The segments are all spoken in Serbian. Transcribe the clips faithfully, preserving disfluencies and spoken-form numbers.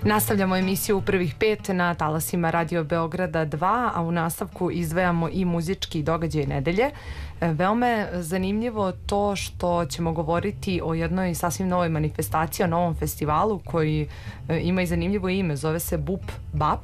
Nastavljamo emisiju u prvih pet na talasima Radio Beograda dva, a u nastavku izdvajamo i muzički događaj nedelje. Veoma je zanimljivo to što ćemo govoriti o jednoj sasvim novoj manifestaciji, o novom festivalu koji ima i zanimljivo ime, zove se Bup Bap.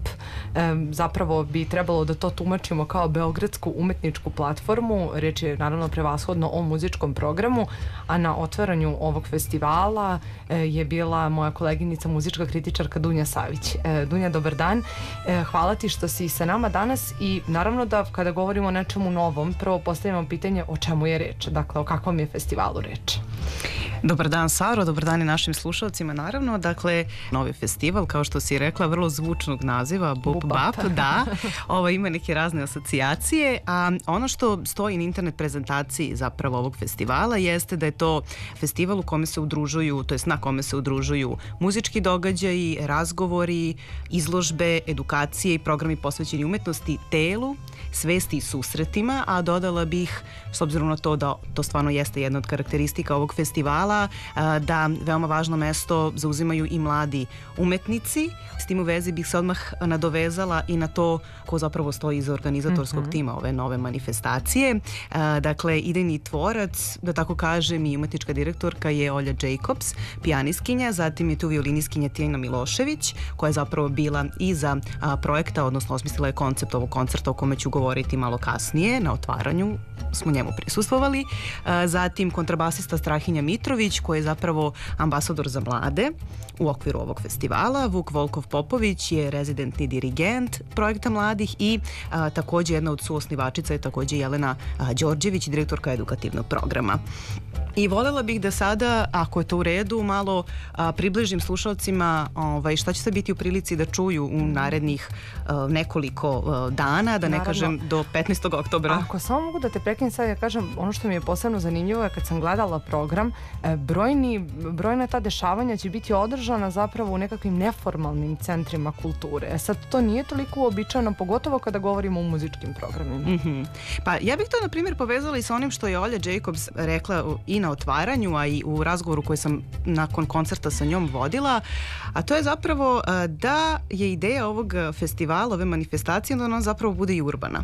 Zapravo bi trebalo da to tumačimo kao beogradsku umetničku platformu. Reč je naravno prevashodno o muzičkom programu, a na otvaranju ovog festivala je bila moja koleginica, muzička kritičarka Dunja Savić. Dunja, dobar dan. Hvala ti što si sa nama danas i naravno da kada govorimo o nečemu novom, prvo postavimo pitanje o čemu je reč, dakle o kakvom je festivalu reč. Dobar dan, Saro, dobar dan i našim slušalcima, naravno. Dakle, novi festival, kao što si rekla, vrlo zvučnog naziva, Bup Bap, da, ovo ima neke razne asocijacije, a ono što stoji na internet prezentaciji zapravo ovog festivala jeste da je to festival u kome se udružuju, to jest na kome se udružuju muzički događaji, razgovori, izložbe, edukacije i programi posvećeni umetnosti, telu, svesti i susretima, a dodala bih, s obzirom na to da to stvarno jeste jedna od karakteristika ovog festivala, da veoma važno mesto zauzimaju i mladi umetnici. S tim u vezi bih se odmah nadovezala i na to ko zapravo stoji iza organizatorskog mm-hmm. tima ove nove manifestacije. Dakle, idejni tvorac, da tako kažem, i umetnička direktorka je Olja Jacobs, pijaniskinja, zatim je tu violiniskinja Tijana Milošević, koja je zapravo bila iza projekta, odnosno osmislila je koncept ovog koncerta o kome ću govoriti malo kasnije, na otvaranju smo njemu prisustvovali. Zatim kontrabasista Strahinja Mitrović, koji je zapravo ambasador za mlade u okviru ovog festivala. Vuk Volkov Popović je rezidentni dirigent projekta mladih i a, takođe jedna od suosnivačica je takođe Jelena a, Đorđević, direktorka edukativnog programa. I voljela bih da sada, ako je to u redu, malo a, približim slušalcima ovaj, šta će se biti u prilici da čuju u narednih a, nekoliko a, dana, da ne Naravno, kažem do petnaestog oktobra. Ako samo mogu da te prekinem sad, ja kažem, ono što mi je posebno zanimljivo je kad sam gledala program, brojni, brojna ta dešavanja će biti održana zapravo u nekakvim neformalnim centrima kulture. E sad, to nije toliko uobičajeno, pogotovo kada govorimo o muzičkim programima. Mm-hmm. Pa ja bih to, na primjer, povezala i sa onim što je Olja Jacobs rekla i na otvaranju, a i u razgovoru koji sam nakon koncerta sa njom vodila, a to je zapravo da je ideja ovog festivala, ove manifestacije, da ona zapravo bude i urbana.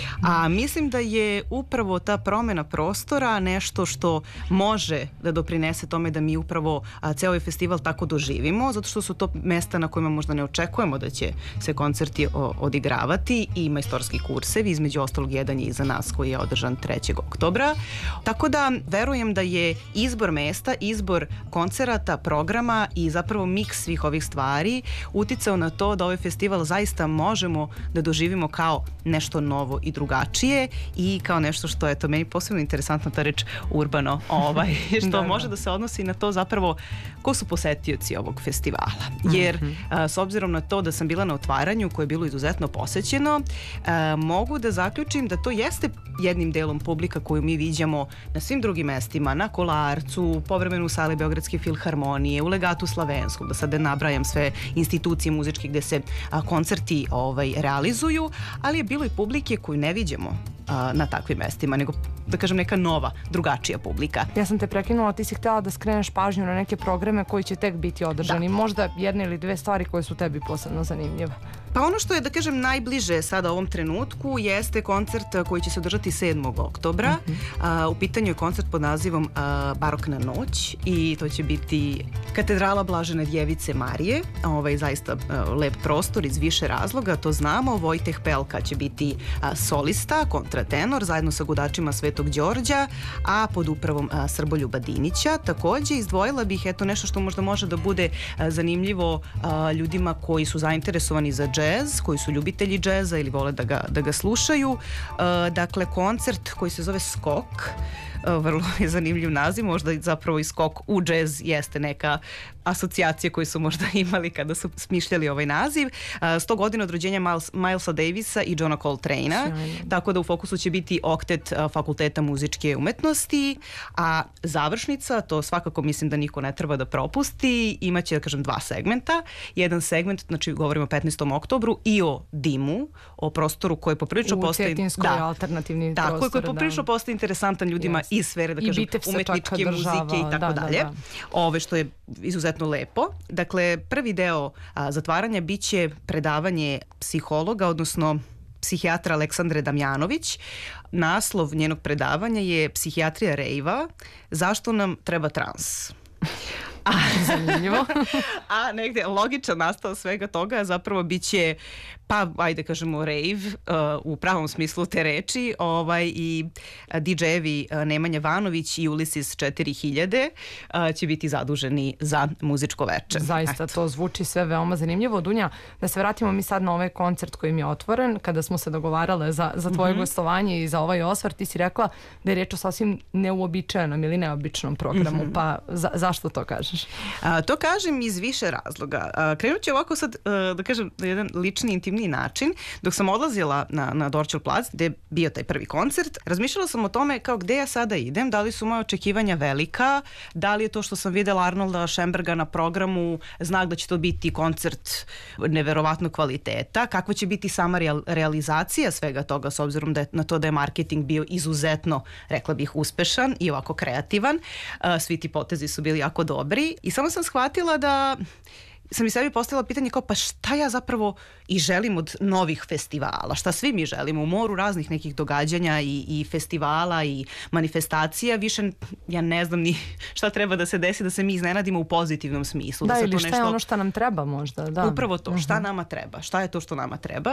A mislim da je upravo ta promena prostora nešto što može da doprinese tome da mi upravo a, ceo ovaj festival tako doživimo, zato što su to mesta na kojima možda ne očekujemo da će se koncerti o, odigravati i majstorski kursevi, između ostalog jedan je iza nas koji je održan trećeg oktobra. Tako da verujem da je izbor mesta, izbor koncerata, programa i zapravo miks svih ovih stvari uticao na to da ovaj festival zaista možemo da doživimo kao nešto novo i drugačije i kao nešto što je to meni posebno interesantna ta reč urbano, ovaj, što da, može da. da se odnosi na to zapravo ko su posetioci ovog festivala. Jer mm-hmm. a, s obzirom na to da sam bila na otvaranju koje je bilo izuzetno posećeno, a, mogu da zaključim da to jeste jednim delom publika koju mi viđamo na svim drugim mestima, na Kolarcu, povremeno u sali Beogradske filharmonije, u Legatu Slavenskom, da sad ne nabrajam sve institucije muzičke gde se a, koncerti ovaj, realizuju, ali je bilo i publike koju ne viđamo a, na takvim mestima, nego da kažem neka nova, drugačija publika. Ja sam te prekinula, ti si htjela da skreneš pažnju na neke programe koji će tek biti održani. Da. Možda jedne ili dve stvari koje su tebi posebno zanimljive. Pa ono što je, da kažem, najbliže sada ovom trenutku jeste koncert koji će se održati sedmog oktobra. Mm-hmm. A, u pitanju je koncert pod nazivom a, Barokna noć i to će biti Katedrala Blažene Djevice Marije. Ovaj, zaista a, lep prostor iz više razloga, to znamo. Vojteh Pelka će biti a, solista, kontratenor, zajedno sa gudačima Svetog Đorđa, a pod upravom a, Srboljuba Dinića. Takođe izdvojila bih eto nešto što možda može da bude a, zanimljivo a, ljudima koji su zainteresovani za džez, koji su ljubitelji džeza ili vole da ga, da ga slušaju. Uh, dakle, koncert koji se zove Skok, uh, vrlo je zanimljiv naziv, možda zapravo i skok u džez jeste neka asocijacije koje su možda imali kada su smišljali ovaj naziv. sto godina od rođenja Miles, Milesa Davisa i Johna Coltrane'a, tako da u fokusu će biti oktet Fakulteta muzičke umetnosti, a završnica, to svakako mislim da niko ne treba da propusti, imaće, da kažem, dva segmenta. Jedan segment, znači govorimo o petnaestom oktobru i o dimu, o prostoru koji poprilično postaje... U Cetinskoj da, alternativni tako, prostor. Tako, koji poprilično da. postaje interesantan ljudima yes. iz sfere, da kažem, umetničke muzike i tako da, dalje. Da, da. Ove što je izuzetno izuzetno lepo. Dakle, prvi deo a, zatvaranja biće predavanje psihologa, odnosno psihijatra Aleksandre Damjanović. Naslov njenog predavanja je Psihijatrija rejva, zašto nam treba trans? A, zanimljivo. A negde logičan nastav svega toga zapravo biće, pa ajde kažemo rave uh, u pravom smislu te reči, ovaj, i di džejevi uh, Nemanja Vanović i Ulysses četiri hiljade uh, će biti zaduženi za muzičko veče. Zaista, eto. To zvuči sve veoma zanimljivo. Dunja, da se vratimo mi sad na ovaj koncert koji mi je otvoren. Kada smo se dogovarale za, za tvoje mm-hmm. gostovanje i za ovaj osvrt, ti si rekla da je reč o sasvim neuobičajenom ili neobičnom programu, mm-hmm. pa za, zašto to kažeš? A, to kažem iz više razloga. A, krenut ću ovako sad, a, da kažem, na jedan lični, intimni način. Dok sam odlazila na, na Dorćol plac, gde je bio taj prvi koncert, razmišljala sam o tome kao gde ja sada idem, da li su moje očekivanja velika, da li je to što sam videla Arnolda Schönberga na programu znak da će to biti koncert neverovatnog kvaliteta, kakva će biti sama real, realizacija svega toga, s obzirom da je, na to da je marketing bio izuzetno, rekla bih, uspešan i ovako kreativan. A, svi ti potezi su bili jako dobri i samo sam shvatila da sam i sebi postavila pitanje kao pa šta ja zapravo i želim od novih festivala, šta svi mi želimo u moru raznih nekih događanja i, i festivala i manifestacija, više ja ne znam ni šta treba da se desi da se mi iznenadimo u pozitivnom smislu. Da, da se ili to šta nešto... je ono šta nam treba možda. Da. Upravo to, šta uh-huh. nama treba, šta je to što nama treba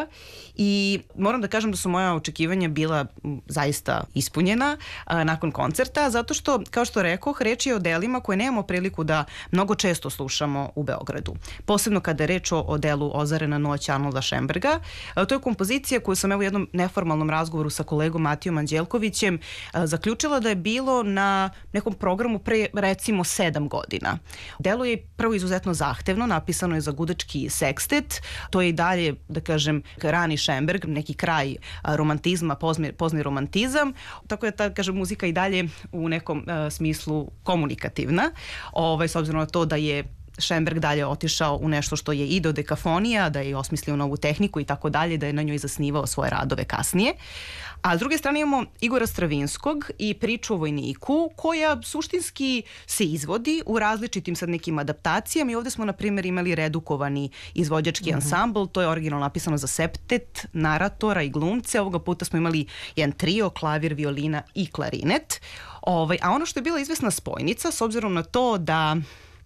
i moram da kažem da su moja očekivanja bila zaista ispunjena a, nakon koncerta, zato što, kao što rekoh, reč je o delima koje nemamo priliku da mnogo često slušamo u Beogradu. Posebno kada je reč o, o delu Ozarena noć Arnolda Schönberga. A, to je kompozicija koju sam evo u jednom neformalnom razgovoru sa kolegom Matijom Anđelkovićem a, zaključila da je bilo na nekom programu pre recimo sedam godina. Delo je prvo izuzetno zahtevno, napisano je za gudački sekstet, to je i dalje, da kažem, rani Schönberg, neki kraj a, romantizma, pozni, pozni romantizam, tako je ta, kažem, muzika i dalje u nekom a, smislu komunikativna, ovaj, s obzirom na to da je Schönberg dalje otišao u nešto što je i do dekafonija, da je osmislio novu tehniku i tako dalje, da je na njoj zasnivao svoje radove kasnije. A s druge strane imamo Igora Stravinskog i priču o vojniku koja suštinski se izvodi u različitim sad nekim adaptacijama i ovde smo na primjer imali redukovani izvođački mm-hmm. ansambl, to je originalno napisano za septet, naratora i glumce, ovoga puta smo imali jedan trio, klavir, violina i klarinet. Ovaj, a ono što je bila izvesna spojnica, s obzirom na to da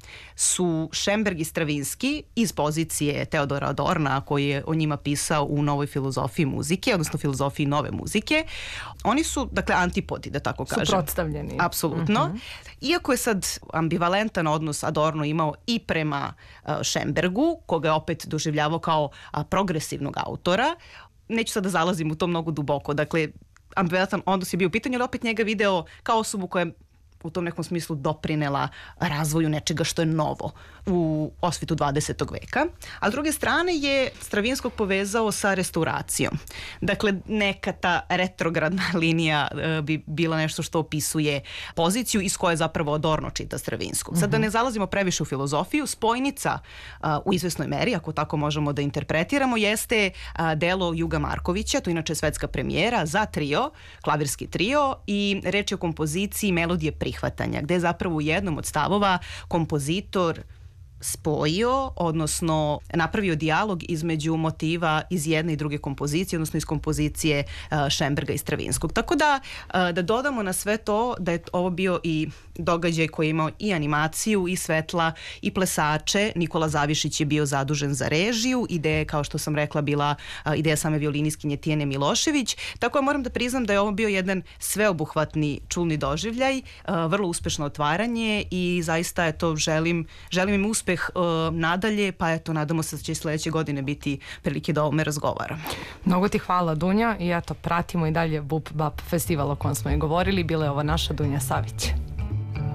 su Schönberg i Stravinski iz pozicije Teodora Adorna koji je o njima pisao u Novoj filozofiji muzike, odnosno filozofiji nove muzike. Oni su, dakle, antipodi, da tako kažem. Suprotstavljeni. Apsolutno. Mm-hmm. Iako je sad ambivalentan odnos Adorno imao i prema uh, Schönbergu, koga je opet doživljavao kao uh, progresivnog autora, neću sad da zalazim u to mnogo duboko. Dakle, ambivalentan odnos je bio u pitanju, ali opet njega video kao osobu koja je u tom nekom smislu doprinela razvoju nečega što je novo u osvitu dvadesetog veka. A s druge strane je Stravinskog povezao sa restauracijom. Dakle, neka ta retrogradna linija uh, bi bila nešto što opisuje poziciju iz koje zapravo Adorno čita Stravinskog. Sad da ne zalazimo previše u filozofiju, spojnica uh, u izvesnoj meri, ako tako možemo da interpretiramo, jeste uh, delo Juga Markovića, to je inače svetska premijera za trio, klavirski trio i reč je o kompoziciji Melodije prihvatanja, gde je zapravo u jednom od stavova kompozitor spojio, odnosno napravio dijalog između motiva iz jedne i druge kompozicije, odnosno iz kompozicije uh, Schönberga i Stravinskog. Tako da, uh, da dodamo na sve to da je ovo bio i događaj koji je imao i animaciju, i svetla, i plesače. Nikola Zavišić je bio zadužen za režiju, ideja, kao što sam rekla, bila uh, ideja same violinistkinje Tijene Milošević. Tako da moram da priznam da je ovo bio jedan sveobuhvatni čulni doživljaj, uh, vrlo uspešno otvaranje i zaista je to želim, želim im uspeh Uh, nadalje, pa eto, nadamo se da će sledeće godine biti prilike da o ovome razgovaramo. Mnogo ti hvala, Dunja, i eto, pratimo i dalje Bup Bap festival o kojem smo i govorili. Bila je ovo naša Dunja Savić.